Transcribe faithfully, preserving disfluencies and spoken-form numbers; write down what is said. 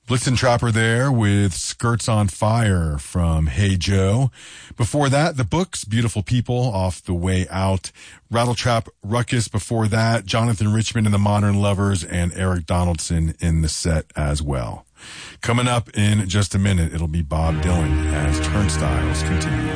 Blitzen Trapper there with Skirts on Fire from Hey Joe. Before that, The Books, Beautiful People off The Way Out. Rattletrap Ruckus before that. Jonathan Richman and the Modern Lovers and Eric Donaldson in the set as well. Coming up in just a minute, it'll be Bob Dylan as Turnstiles continue.